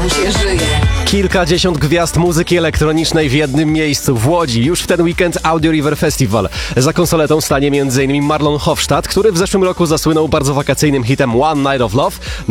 nam się żyje. Kilkadziesiąt gwiazd muzyki elektronicznej w jednym miejscu w Łodzi. Już w ten weekend Audio River Festival. Za konsoletą stanie m.in. Marlon Hofstadt, który w zeszłym roku zasłynął bardzo wakacyjnym hitem One Night of Love.